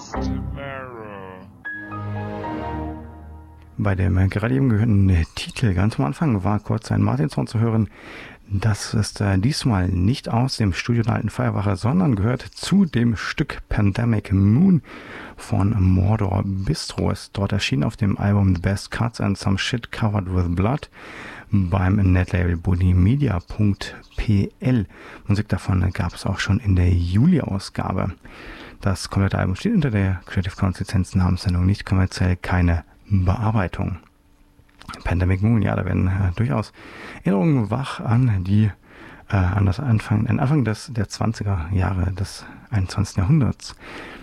Bei dem gerade eben gehörten Titel ganz am Anfang war kurz ein Martinshorn zu hören. Das ist diesmal nicht aus dem Studio der Alten Feuerwache, sondern gehört zu dem Stück Pandemic Moon von Mordor Bistro. Ist dort erschienen auf dem Album The Best Cuts and Some Shit Covered with Blood beim Netlabel bonimedia.pl. Musik davon gab es auch schon in der Juli-Ausgabe. Das komplette Album steht unter der Creative Commons Lizenz, Namenssendung nicht kommerziell, keine Bearbeitung. Pandemic Moon, ja, da werden durchaus Erinnerungen wach an die an das Anfang der 20er Jahre des 21. Jahrhunderts.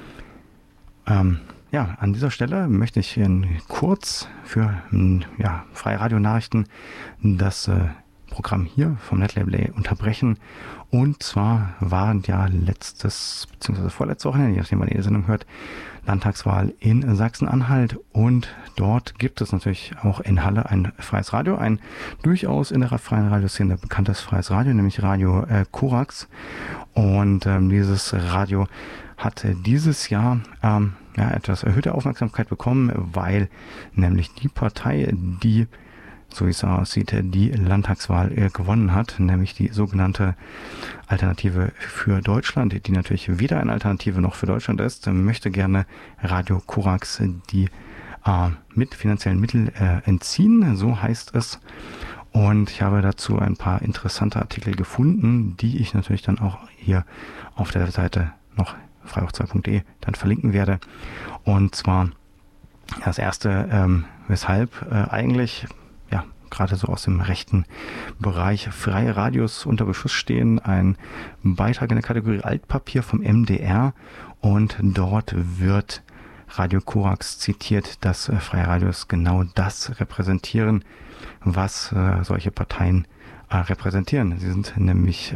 Ja, an dieser Stelle möchte ich kurz für freie Radionachrichten das Programm hier vom Netlabel unterbrechen. Und zwar waren ja letztes bzw. vorletzte Wochenende, je nachdem, wann ihr die Sendung hört, Landtagswahl in Sachsen-Anhalt, und dort gibt es natürlich auch in Halle ein freies Radio, ein durchaus in der freien Radioszene bekanntes freies Radio, nämlich Radio Korax, und dieses Radio hatte dieses Jahr etwas erhöhte Aufmerksamkeit bekommen, weil nämlich die Partei, die, so wie es aussieht, die Landtagswahl gewonnen hat, nämlich die sogenannte Alternative für Deutschland, die natürlich weder eine Alternative noch für Deutschland ist, möchte gerne Radio Korax die mit finanziellen Mitteln entziehen, so heißt es. Und ich habe dazu ein paar interessante Artikel gefunden, die ich natürlich dann auch hier auf der Seite noch freihoch2.de dann verlinken werde. Und zwar das erste, weshalb eigentlich gerade so aus dem rechten Bereich freie Radios unter Beschuss stehen. Ein Beitrag in der Kategorie Altpapier vom MDR, und dort wird Radio Korax zitiert, dass freie Radios genau das repräsentieren, was solche Parteien repräsentieren. Sie sind nämlich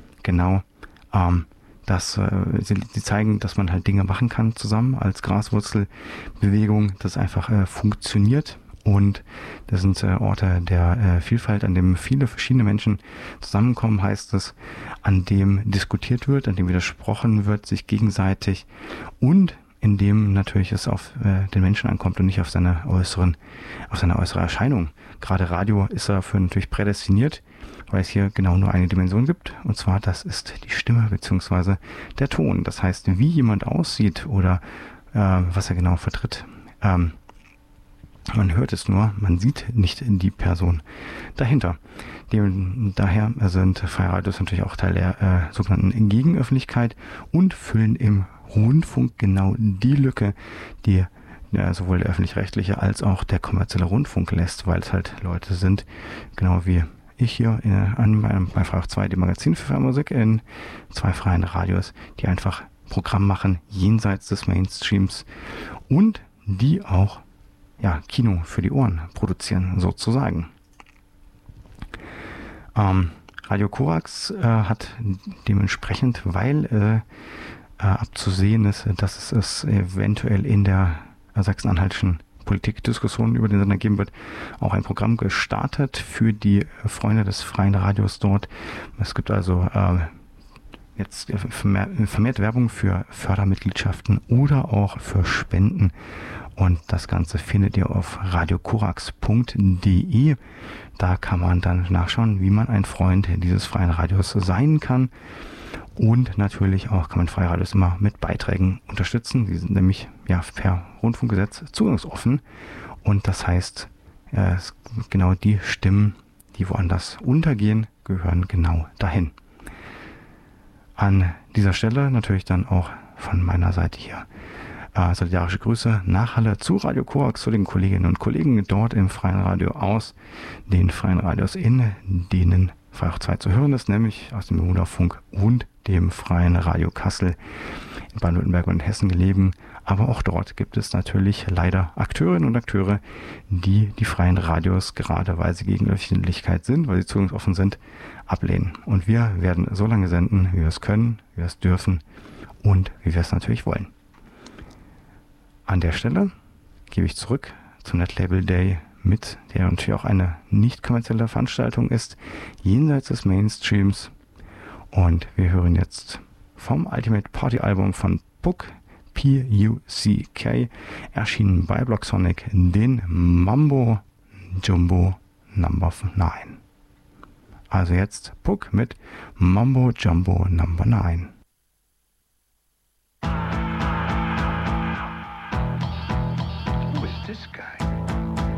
sie zeigen, dass man halt Dinge machen kann zusammen als Graswurzelbewegung, das einfach funktioniert. Und das sind Orte der Vielfalt, an dem viele verschiedene Menschen zusammenkommen, heißt es, an dem diskutiert wird, an dem widersprochen wird, sich gegenseitig, und in dem natürlich es auf den Menschen ankommt und nicht auf seine äußere Erscheinung. Gerade Radio ist dafür natürlich prädestiniert, weil es hier genau nur eine Dimension gibt, und zwar das ist die Stimme bzw. der Ton. Das heißt, wie jemand aussieht oder was er genau vertritt, man hört es nur, man sieht nicht die Person dahinter. Daher sind freie Radios natürlich auch Teil der sogenannten Gegenöffentlichkeit und füllen im Rundfunk genau die Lücke, die sowohl der öffentlich-rechtliche als auch der kommerzielle Rundfunk lässt, weil es halt Leute sind, genau wie ich hier bei Freihoch 2, dem Magazin für freie Musik, in zwei freien Radios, die einfach Programm machen jenseits des Mainstreams und die auch Kino für die Ohren produzieren, sozusagen. Radio Korax hat dementsprechend, weil abzusehen ist, dass es eventuell in der sachsen-anhaltischen Politikdiskussion über den Sender geben wird, auch ein Programm gestartet für die Freunde des freien Radios dort. Es gibt also jetzt vermehrt Werbung für Fördermitgliedschaften oder auch für Spenden. Und das Ganze findet ihr auf radiokorax.de. Da kann man dann nachschauen, wie man ein Freund dieses freien Radios sein kann. Und natürlich auch kann man freie Radios immer mit Beiträgen unterstützen. Die sind nämlich per Rundfunkgesetz zugangsoffen. Und das heißt, genau die Stimmen, die woanders untergehen, gehören genau dahin. An dieser Stelle natürlich dann auch von meiner Seite hier solidarische Grüße nach Halle zu Radio Korax, zu den Kolleginnen und Kollegen dort im freien Radio aus den freien Radios, in denen Freihoch 2 zu hören ist, nämlich aus dem Bermuda-Funk und dem freien Radio Kassel in Baden-Württemberg und Hessen gelegen. Aber auch dort gibt es natürlich leider Akteurinnen und Akteure, die freien Radios, gerade weil sie gegen Öffentlichkeit sind, weil sie zugangsoffen sind, ablehnen. Und wir werden so lange senden, wie wir es können, wie wir es dürfen und wie wir es natürlich wollen. An der Stelle gebe ich zurück zum Netlabel Day mit, der natürlich auch eine nicht kommerzielle Veranstaltung ist, jenseits des Mainstreams. Und wir hören jetzt vom Ultimate Party Album von Puck P-U-C-K, erschienen bei Blocksonic, den Mambo Jumbo Number 9. Also jetzt Puck mit Mambo Jumbo Number 9.